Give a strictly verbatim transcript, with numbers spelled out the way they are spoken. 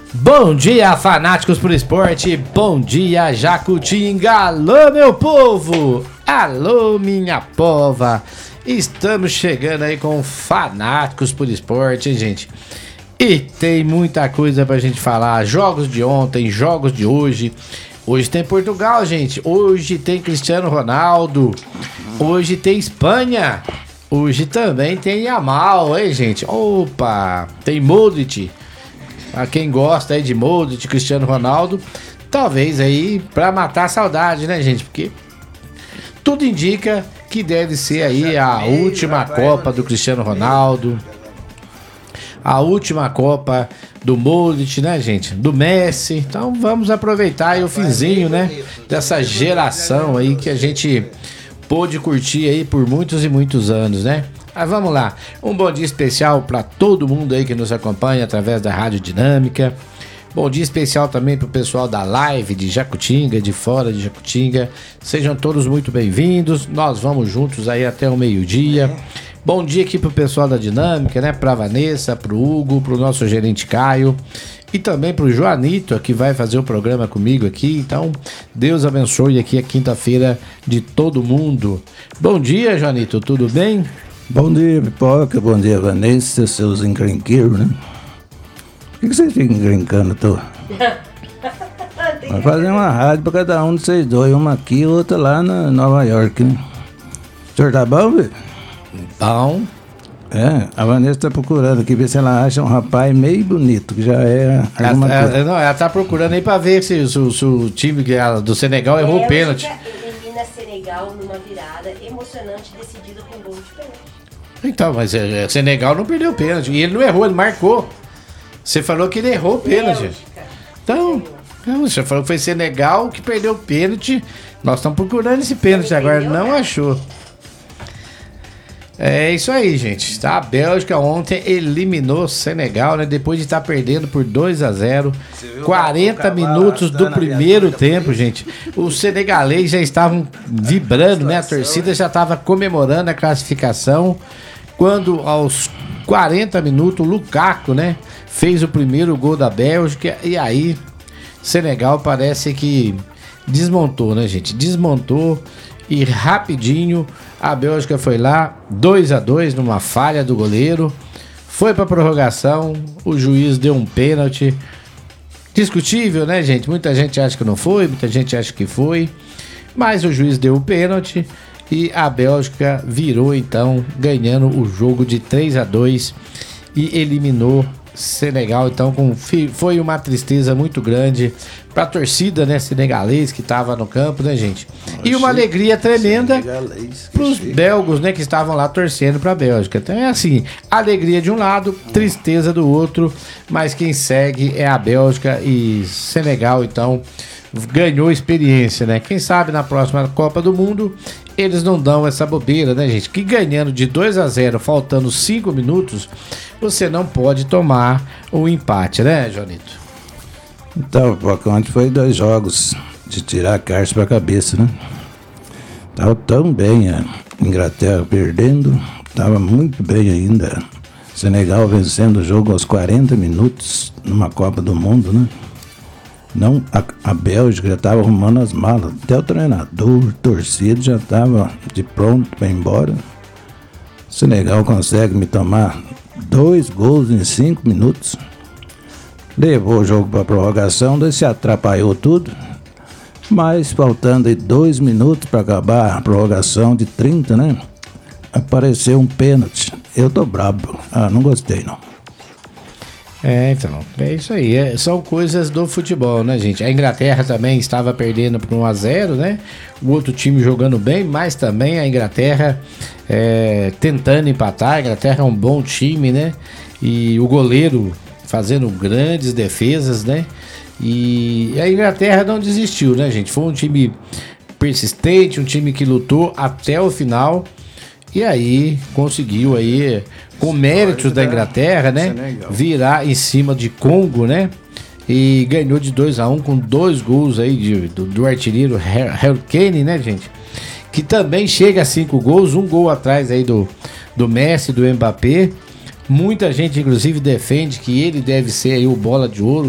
Bom dia, fanáticos por esporte. Bom dia, Jacutinga. Alô, meu povo. Alô, minha pova. Estamos chegando aí com fanáticos por esporte, hein, gente? E tem muita coisa pra gente falar. Jogos de ontem, jogos de hoje. Hoje tem Portugal, gente. Hoje tem Cristiano Ronaldo. Hoje tem Espanha. Hoje também tem Yamal, hein, gente? Opa, tem Modric. A quem gosta aí de Modric, Cristiano Ronaldo, talvez aí pra matar a saudade, né, gente? Porque tudo indica que deve ser aí a última Copa do Cristiano Ronaldo, a última Copa do Modric, né, gente? Do Messi. Então vamos aproveitar aí o finzinho, né, dessa geração aí que a gente pôde curtir aí por muitos e muitos anos, né? Mas vamos lá, um bom dia especial para todo mundo aí que nos acompanha através da Rádio Dinâmica. Bom dia especial também pro pessoal da live de Jacutinga, de fora de Jacutinga. Sejam todos muito bem-vindos. Nós vamos juntos aí até o meio-dia. Bom dia aqui pro pessoal da Dinâmica, né? Pra Vanessa, pro Hugo, pro nosso gerente Caio e também pro Joanito, que vai fazer o programa comigo aqui. Então, Deus abençoe aqui a quinta-feira de todo mundo. Bom dia, Joanito, tudo bem? Bom dia, Pipoca. Bom dia, Vanessa, seus encrenqueiros, né? Por que, que vocês ficam encrencando, tô? Vai fazer uma rádio pra cada um de vocês dois. Uma aqui e outra lá na Nova York, né? O senhor tá bom, velho? Bom. É, a Vanessa tá procurando aqui, ver se ela acha um rapaz meio bonito, que já é alguma ela, coisa. Ela, não, ela tá procurando aí pra ver se, se, se o time do Senegal errou o pênalti. Elimina Senegal numa virada emocionante decidida com gol de pênalti. Então, mas é, é, Senegal não perdeu o pênalti. E ele não errou, ele marcou. Você falou que ele errou o pênalti. Bélgica. Então, não, você falou que foi Senegal que perdeu o pênalti. Nós estamos procurando esse pênalti agora, não achou. É isso aí, gente. Tá? A Bélgica ontem eliminou o Senegal, né? Depois de estar perdendo por dois a zero. quarenta minutos do primeiro tempo, gente. Os senegalês já estavam vibrando, né? A torcida já estava comemorando a classificação. Quando aos quarenta minutos, o Lukaku, né? Fez o primeiro gol da Bélgica. E aí, Senegal parece que desmontou, né, gente? Desmontou. E rapidinho a Bélgica foi lá, dois a dois numa falha do goleiro. Foi pra prorrogação, o juiz deu um pênalti. Discutível, né, gente? Muita gente acha que não foi, muita gente acha que foi. Mas o juiz deu o pênalti e a Bélgica virou então, ganhando o jogo de três a dois e eliminou Senegal. Então com, foi uma tristeza muito grande pra torcida, né, senegalês que tava no campo, né, gente? E uma alegria tremenda pros belgos, né, que estavam lá torcendo pra Bélgica. Então é assim, alegria de um lado, tristeza do outro, mas quem segue é a Bélgica e Senegal, então ganhou experiência, né? Quem sabe na próxima Copa do Mundo eles não dão essa bobeira, né, gente? Que ganhando de dois a zero, faltando cinco minutos, você não pode tomar o empate, né, Joanito? Então, ontem foi dois jogos de tirar a carta pra cabeça, né? Tava tão bem a Inglaterra perdendo, tava muito bem ainda. Senegal vencendo o jogo aos quarenta minutos numa Copa do Mundo, né? Não, a, a Bélgica já estava arrumando as malas, até o treinador, torcida já estava de pronto para ir embora. O Senegal consegue me tomar dois gols em cinco minutos. Levou o jogo para a prorrogação, daí se atrapalhou tudo. Mas faltando aí dois minutos para acabar a prorrogação de trinta, né? Apareceu um pênalti. Eu tô brabo. Ah, não gostei não. É, então, é isso aí. É, são coisas do futebol, né, gente? A Inglaterra também estava perdendo por um a zero, né? O outro time jogando bem, mas também a Inglaterra é, tentando empatar. A Inglaterra é um bom time, né? E o goleiro fazendo grandes defesas, né? E a Inglaterra não desistiu, né, gente? Foi um time persistente, um time que lutou até o final. E aí conseguiu aí, com méritos da Inglaterra, né, virar em cima de Congo, né, e ganhou de dois a um com dois gols aí de, do, do artilheiro Harry Kane, né, gente, que também chega a cinco gols, um gol atrás aí do, do Messi, do Mbappé. Muita gente, inclusive, defende que ele deve ser aí o bola de ouro